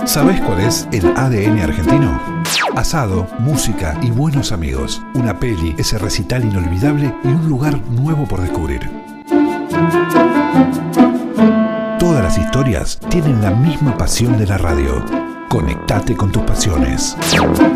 ¿Sabés cuál es el ADN argentino? Asado, música y buenos amigos. Una peli, ese recital inolvidable y un lugar nuevo por descubrir. Todas las historias tienen la misma pasión de la radio. Conectate con tus pasiones.